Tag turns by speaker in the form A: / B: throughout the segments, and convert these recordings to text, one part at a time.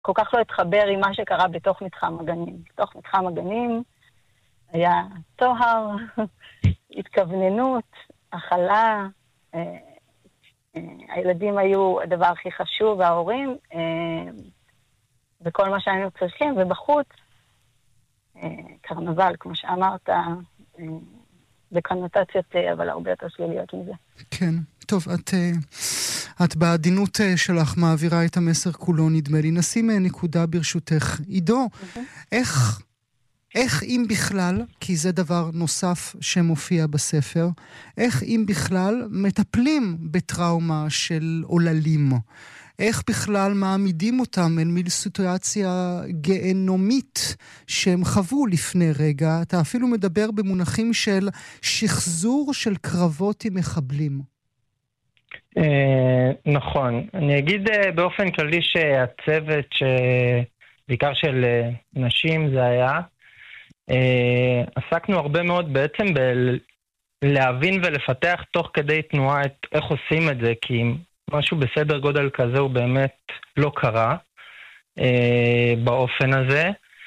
A: כל כך לא התחבר עם מה שקרה בתוך מתחם הגנים. בתוך מתחם הגנים היה טוהר, התכווננות, הכלה, הילדים היו הדבר הכי חשוב, וההורים, וכל מה שהיינו צריכים, ובחוץ, קרנבל, כמו שאמרת, בקונוטציות, אבל הרבה יותר שליליות מזה.
B: כן, טוב, את בעדינות שלך מעבירה את המסר כולו, נדמה לי. נשים נקודה ברשותך. עידו, איך אם בכלל, כי זה דבר נוסף שמופיע בספר, איך אם בכלל מטפלים בטראומה של עוללים? איך בכלל מעמידים אותם אל מול סיטואציה גיהנומית שהם חוו לפני רגע? אתה אפילו מדבר במונחים של שחזור של קרבות עם מחבלים.
C: נכון. אני אגיד באופן כללי שהצוות בעיקר של נשים זה היה, עסקנו הרבה מאוד בעצם להבין ולפתח תוך כדי תנועה את איך עושים את זה, כי משהו בסדר גודל כזה הוא באמת לא קרה באופן הזה.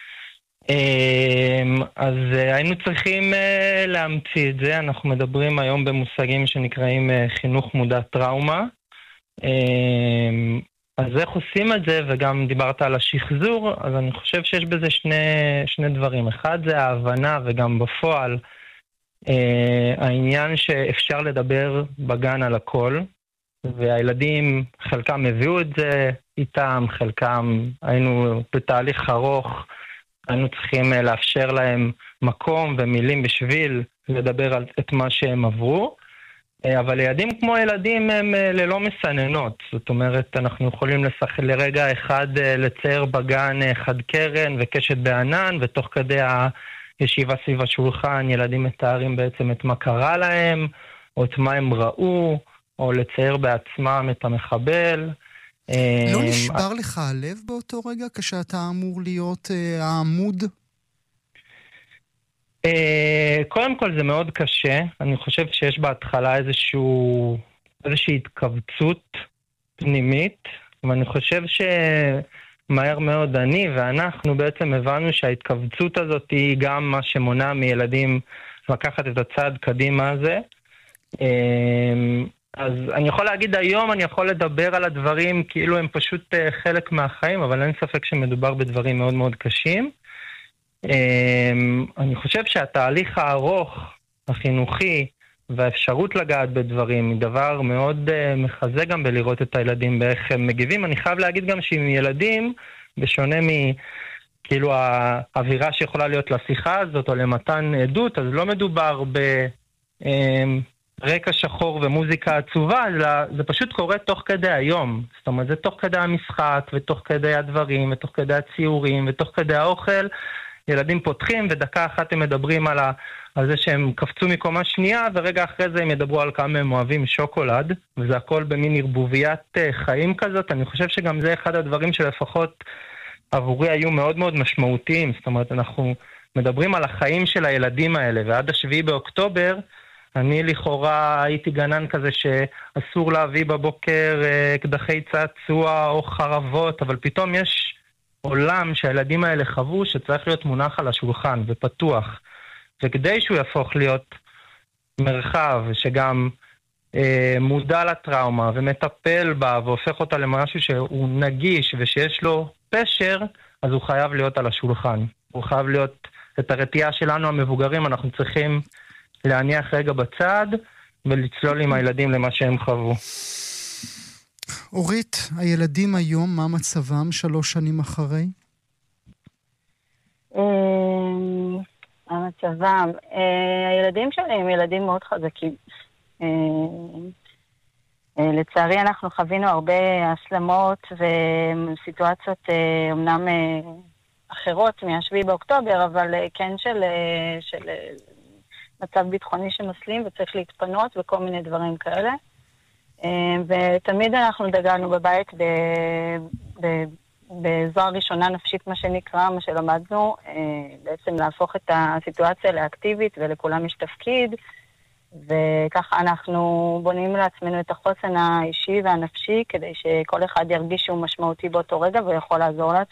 C: אז היינו צריכים להמציא את זה. אנחנו מדברים היום במושגים שנקראים חינוך מודע טראומה. אז איך עושים את זה, וגם דיברת על השחזור, אז אני חושב שיש בזה שני דברים. אחד זה ההבנה, וגם בפועל העניין שאפשר לדבר בגן על הכל, והילדים חלקם הביאו את זה איתם, חלקם היינו בתהליך ארוך, היינו צריכים לאפשר להם מקום ומילים בשביל לדבר על את מה שהם עברו, אבל ילדים כמו ילדים הם ללא מסננות. זאת אומרת, אנחנו יכולים לרגע אחד לצייר בגן חד קרן וקשת בענן, ותוך כדי הישיבה סביב השולחן ילדים מתארים בעצם את מה קרה להם, או את מה הם ראו, או לצייר בעצמם את המחבל.
B: לא נשבר לך הלב באותו רגע כשאתה אמור להיות העמוד?
C: קודם כל זה מאוד קשה. אני חושב שיש בהתחלה איזושהי התכווצות פנימית, ואני חושב שמהר מאוד אני ואנחנו בעצם הבנו שההתכווצות הזאת היא גם מה שמונע מילדים לקחת את הצעד קדימה הזה. אז אני יכול להגיד היום, אני יכול לדבר על הדברים כאילו הם פשוט חלק מהחיים, אבל אין ספק שמדובר בדברים מאוד מאוד קשים. אני חושב שהתהליך הארוך, החינוכי, והאפשרות לגעת בדברים, היא דבר מאוד מחזק גם בלראות את הילדים באיך הם מגיבים. אני חייב להגיד גם שעם ילדים, בשונה כאילו האווירה שיכולה להיות לשיחה הזאת, או למתן עדות, אז לא מדובר רקע שחור ומוזיקה עצובה, זה פשוט קורה תוך כדי היום. זאת אומרת, זה תוך כדי המשחק, ותוך כדי הדברים, ותוך כדי הציורים, ותוך כדי האוכל. ילדים פותחים, ודקה אחת הם מדברים על זה שהם קפצו מקומה שנייה, ורגע אחרי זה הם ידברו על כמה הם אוהבים שוקולד, וזה הכל במין ערבוביית חיים כזאת. אני חושב שגם זה אחד הדברים שלפחות עבורי היו מאוד מאוד משמעותיים. זאת אומרת, אנחנו מדברים על החיים של הילדים האלה, ועד 7 באוקטובר, אני לכאורה הייתי גנן כזה שאסור להביא בבוקר קדחי צעצוע או חרבות, אבל פתאום יש עולם שהילדים האלה חוו שצריך להיות מונח על השולחן ופתוח. וכדי שהוא יהפוך להיות מרחב שגם מודע לטראומה ומטפל בה והופך אותה למשהו שהוא נגיש ושיש לו פשר, אז הוא חייב להיות על השולחן. הוא חייב להיות, את הרתיעה שלנו המבוגרים אנחנו צריכים להניח רגע בצד ולצלול עם הילדים למה שהם חוו.
B: אורית, הילדים היום, מה מצבם 3 שנים אחרי?
A: מה מצבם? הילדים שלי הם ילדים מאוד חזקים. לצערי אנחנו חווינו הרבה הסלמות וסיטואציות אמנם אחרות מה-7 באוקטובר, אבל כן של מצב ביטחוני שמסלים וצריך להתפנות וכל מיני דברים כאלה. ותמיד אנחנו דגלנו בבית בעזרה ראשונה נפשית, מה שנקרא, מה שלמדנו, בעצם להפוך את הסיטואציה לאקטיבית ולכולם יש תפקיד, וככה אנחנו בונים לעצמנו את החוסן האישי והנפשי, כדי שכל אחד ירגיש שהוא משמעותי באותו רגע ויכול לעזור לעצמו.